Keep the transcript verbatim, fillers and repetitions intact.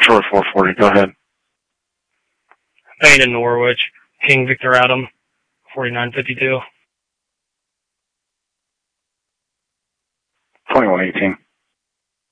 Troy four forty, go ahead. Payne in Norwich, King Victor Adam, forty-nine fifty-two. twenty-one eighteen.